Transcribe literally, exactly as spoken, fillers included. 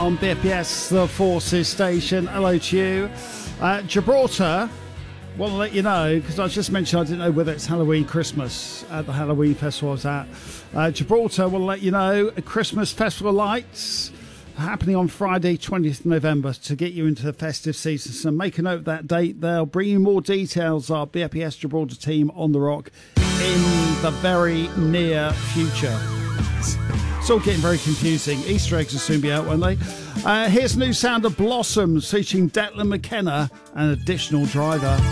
on B F P S, the Forces station. Hello to you. Uh, Gibraltar, want to let you know, because I just mentioned I didn't know whether it's Halloween, Christmas at the Halloween festival I was at. Uh, Gibraltar, want to let you know, a Christmas festival lights happening on Friday, twentieth of November, to get you into the festive season. So make a note of that date. They'll bring you more details. Our B F P S Gibraltar team on the rock in the very near future. It's all getting very confusing. Easter eggs will soon be out, won't they? Uh, here's a new sound of Blossoms featuring Declan McKenna and Additional Driver.